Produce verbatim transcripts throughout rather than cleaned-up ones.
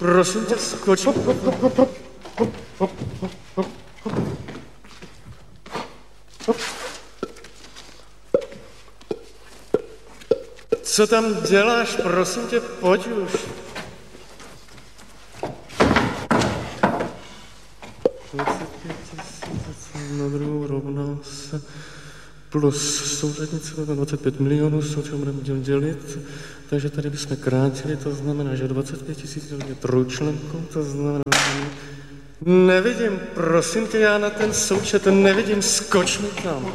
Prosím tě, skoč. Co tam děláš? Prosím tě, pojď už. Na druhou rovná se plus souřadnice dvacet pět milionů, s čím budeme dělit. Takže tady bychom krátili, to znamená, že dvacet pět tisíc je trojčlenkou, to znamená... Nevidím, prosím tě, já na ten součet nevidím, skoč mi tam.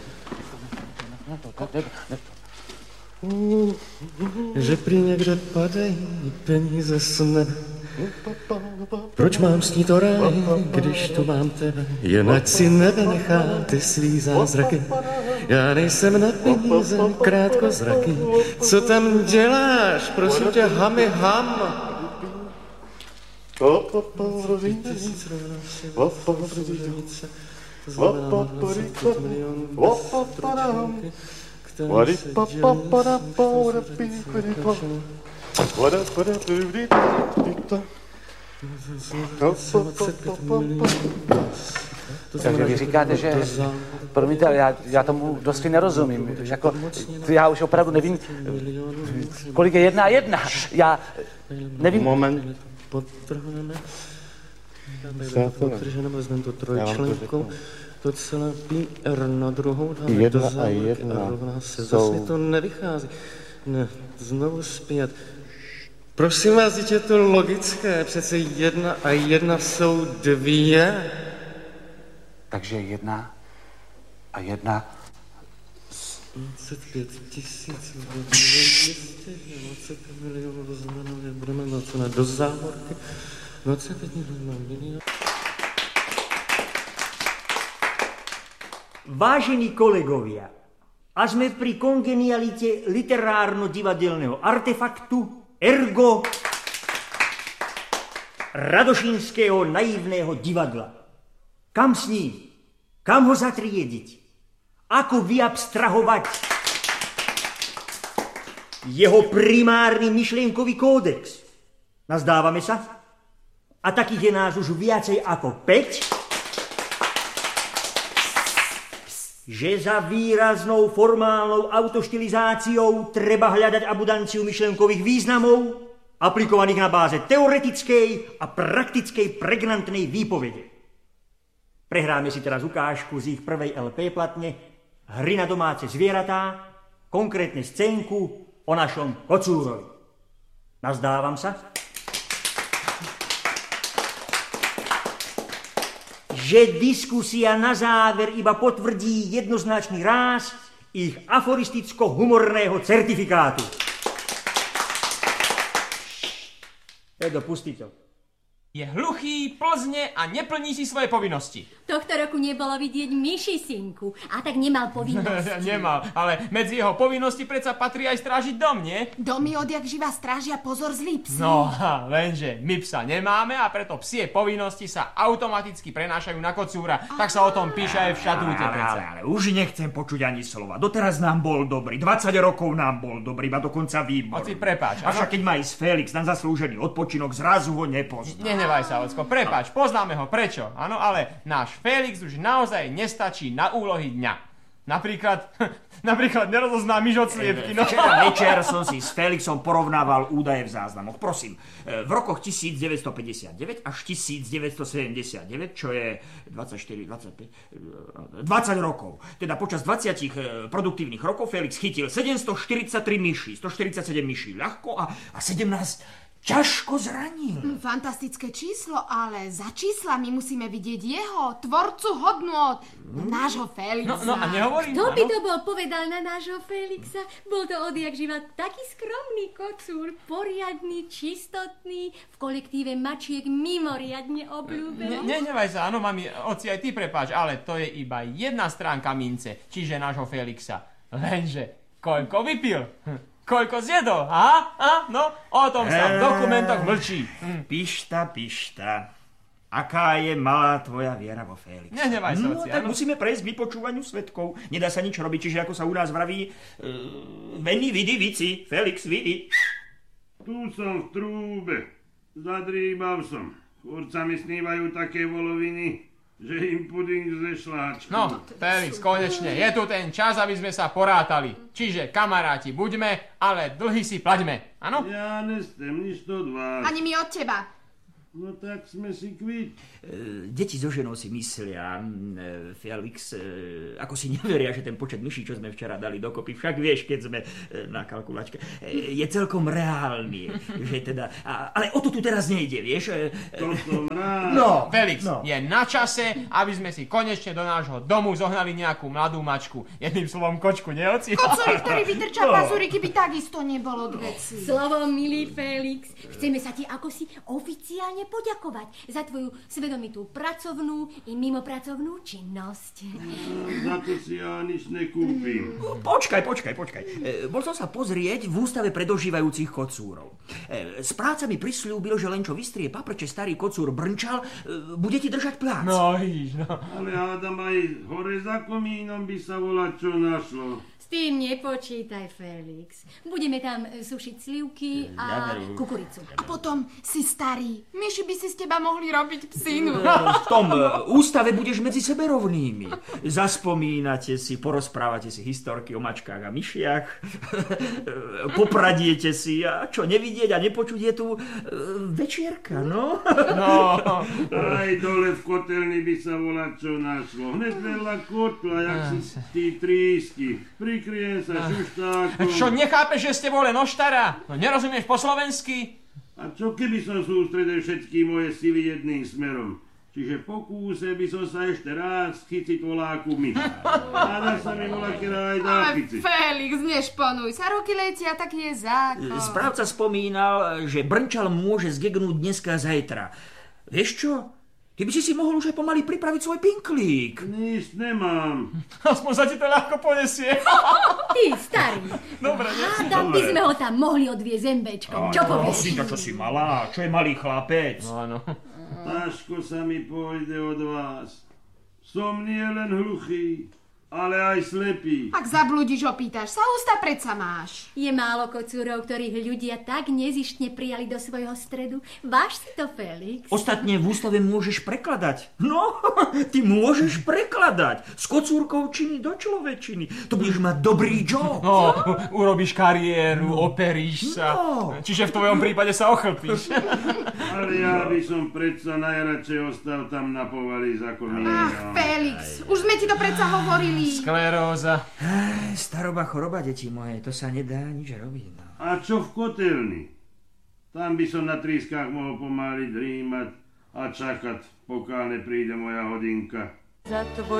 Že prý někde padají peníze z nebe. Proč mám snít o ráji, když tu mám tebe? Jen ať si nebe nechá ty svý zázraky. Já nejsem na peníze krátkozraký. Co tam děláš? Prosím tě, hamy ham. Takže vy říkáte, že... Promiňte, ale já, já tomu dosti nerozumím. Jako, já už opravdu nevím, kolik je jedna a jedna. Já nevím... Moment. Podtrhneme. Podtrženeme, vezmeme to trojčlenkou. To celé pí R na druhou dáme jedna do závorky a jedna a rovná se. jsou... Zase to nevychází. Ne, znovu zpět. Prosím vás, dítě, je to logické. Přece jedna a jedna jsou dvě. Takže jedna a jedna... dvacet pět tisíc, dvě stě dvacet milionů, to znamená, že budeme dvacet do závorky. dvacet pět milionů. Vážení kolegovia, a sme pri kongenialite literárno-divadelného artefaktu, ergo radošinského naivného divadla. Kam s ním? Kam ho zatriediť? Ako vyabstrahovať jeho primárny myšlienkový kódex? Nazdávame sa? A takých je nás už viacej ako päť, že za výraznou formálnou autoštilizáciou treba hľadať abundanciu myšlienkových významov, aplikovaných na báze teoretickej a praktickej pregnantnej výpovede. Prehráme si teraz ukážku z ich prvej el pé platne Hry na domáce zvieratá, konkrétne scénku o našom kocúrovi. Nazdávam sa, že diskusia na záver iba potvrdí jednoznačný ráz ich aforisticko-humorného certifikátu. Edo, pustí to. Je hluchý, plzne a neplní si svoje povinnosti. Tohto roku nebolo vidieť myši, synku, a tak nemal povinnosti. Nemal, ale medzi jeho povinnosti predsa patrí aj strážiť dom, nie? Domy odjak živa strážia pozor zlí psi. No, lenže my psa nemáme a preto psie povinnosti sa automaticky prenášajú na kocúra. Tak sa o tom píše aj v štatúte. Ale, ale, ale, už nechcem počuť ani slova. Doteraz nám bol dobrý, dvadsať rokov nám bol dobrý, a dokonca výborný. Oci, prepáč. Avšak keď má ísť Felix na zaslúžený odpočinok, zrazu ho nepozná. Nehnevaj sa, Ocko, prepáč, poznáme ho, prečo? Áno, ale náš Felix už naozaj nestačí na úlohy dňa. Napríklad, napríklad nerozozná myš od sliepky. No. Včera večer som si s Felixom porovnával údaje v záznamoch. Prosím, v rokoch devätnásťstopäťdesiatdeväť až devätnásťstosedemdesiatdeväť, čo je dvadsaťštyri, dvadsaťpäť, dvadsať rokov. Teda počas dvadsať produktívnych rokov Felix chytil sedemstoštyridsaťtri myší, stoštyridsaťsedem myší ľahko a, a sedemnásť ťažko zranil. Fantastické číslo, ale za číslami musíme vidieť jeho, tvorcu hodnôt, hmm. nášho Felixa. No, no a nehovorím, Kto by to bol povedal na nášho Felixa? Bol to odjak živa taký skromný kocúr, poriadny, čistotný, v kolektíve mačiek mimoriadne obľúbený. Ne, Nehnevaj sa, áno, mami, oci, aj ty prepáč, ale to je iba jedna stránka mince, čiže nášho Felixa. Lenže, koľko vypil? Hm. Koľko zjedol, aha? A? No, o tom sa v dokumentoch mlčí. Hm. Pišta, pišta. Aká je malá tvoja viera vo Felixa? Nehnevaj sa, No, oci, tak áno? musíme prejsť k vypočúvaniu svedkov. Nedá sa nič robiť, čiže ako sa u nás vraví, uh, veni, vidi, vici, Felix, vidi. Tu som v trúbe. Zadrýbal som. Furt sa mi snívajú také voloviny, že im puding ze šláčku. No, Felix, konečne, je tu ten čas, aby sme sa porátali. Čiže, kamaráti, buďme, ale dlhy si plaťme, áno? Ja nestem nič od vás. Ani my od teba. No tak sme si kvit. E, deti so ženou si myslia, e, Felix, e, ako si neveria, že ten počet myší, čo sme včera dali dokopy, však vieš, keď sme e, na kalkulačke, e, je celkom reálny. Že teda, a, ale o to tu teraz nejde, vieš? E, To som rád. no, Felix, no. je na čase, aby sme si konečne do nášho domu zohnali nejakú mladú mačku. Jedným slovom kočku, neoci? Kocúri, ktorý vytrča pazúriky, by takisto nebolo od veci. Slovo, milý Felix, chceme sa ti akosi oficiálne poďakovať za tvoju svedomitú pracovnú i mimopracovnú činnosť. Za to si ja nič nekúpim. Počkaj, počkaj, počkaj. E, bol som sa pozrieť v ústave pre dožívajúcich kocúrov. E, správca mi prisľúbil, že len čo vystrie paprče starý kocúr brnčal, e, bude ti držať plác. No, vidíš, no. Ale hádam aj hore za komínom by sa volať čo našlo. S tým nepočítaj, Felix. Budeme tam sušiť slivky a kukuricu. A potom si starý. Myši by si z teba mohli robiť psinu. V tom e, ústave budeš medzi sebe rovnými. Zaspomínate si, porozprávate si historky o mačkách a myšiach, popradiete si a čo nevidieť a nepočuť je tu e, večierka, no? No, Aj dole v kotelni by sa volať čo našlo. Hned vedľa kotla, jak si tí trísky. Prikryjem sa šuštákom. čo nechápeš, že ste boli noštara? No nerozumieš po slovensky? A čo keby som sústredil všetky moje sily jedným smerom? Čiže po kúse by som sa ešte raz chyciť voláku myša. A dá sa mi volákera aj dá Ale chyciť. Felix, nešponuj sa. Roky letia, taký je zákon. Správca spomínal, že brnčal môže zgegnúť dneska a zajtra. Vieš čo? Ty by si si mohol už aj pomaly pripraviť svoj pinklík. Nič nemám. Aspoň sa ti to ľahko ponesie. Ty, starý. Dobre, nie? Hádam, by sme ho tam mohli odviezť zembečkom. Čo povieš? Prosím, čo si malá? Čo je malý chlapec? Áno. Ťažko sa mi pôjde od vás. Som nie len hluchý, ale aj slepý. Ak zabludíš, opýtaš sa, ústa predsa máš. Je málo kocúrov, ktorých ľudia tak nezištne prijali do svojho stredu. Váž si to, Felix. Ostatne v ústave môžeš prekladať. No, ty môžeš prekladať. Z kocúrkovčiny do človečiny. To budeš mať dobrý job. No, urobíš kariéru, operíš sa. No. Čiže v tvojom prípade sa ochlpíš. Ale ja by som predsa najradšej ostal tam na povali za Ach, komínom. Felix, už sme ti to predsa hovorili. Skleróza. Aj, staroba choroba, deti moje, to sa nedá nič robiť. No. A čo v kotelni? Tam by som na trískách mohol pomáli drímať a čakať, pokiaľ nepríde moja hodinka. Za